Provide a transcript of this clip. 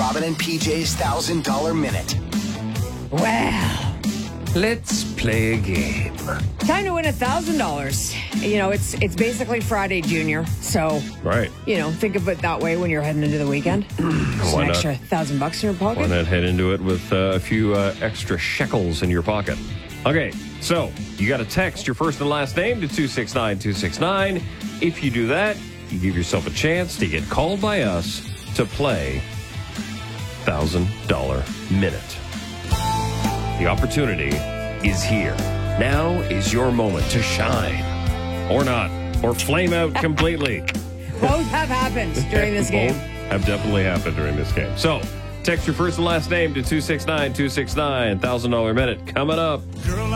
Robin and PJ's $1,000 Minute. Well, Let's play a game. time to win $1,000. You know, it's basically Friday, Junior. So, Right. you know, think of it that way when you're heading into the weekend. Just Why an not? extra $1,000 in your pocket. Why not head into it with a few extra shekels in your pocket? Okay, so you got to text your first and last name to 269-269. If you do that, you give yourself a chance to get called by us to play $1,000 Minute. The opportunity is here. Now is your moment to shine. Or not. Or flame out completely. Both have happened during this game. Both have definitely happened during this game. So, text your first and last name to 269-269. $1,000 Minute coming up.